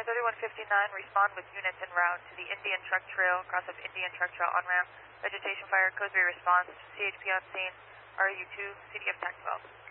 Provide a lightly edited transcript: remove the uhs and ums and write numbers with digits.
Center 3159, respond with units en route to the Indian Truck Trail, cross of Indian Truck Trail on ramp, vegetation fire, code 3 response, CHP on scene, RU2, CDF TAC 12.